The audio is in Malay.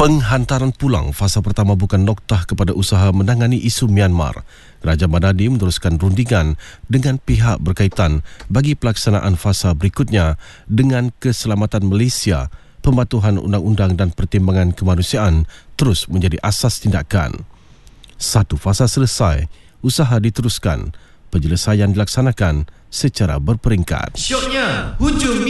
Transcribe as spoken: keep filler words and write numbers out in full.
Penghantaran pulang fasa pertama bukan noktah kepada usaha menangani isu Myanmar. Kerajaan Bandardi meneruskan rundingan dengan pihak berkaitan bagi pelaksanaan fasa berikutnya dengan keselamatan Malaysia, pematuhan undang-undang dan pertimbangan kemanusiaan terus menjadi asas tindakan. Satu fasa selesai, usaha diteruskan, penyelesaian dilaksanakan secara berperingkat. Syoknya, hujung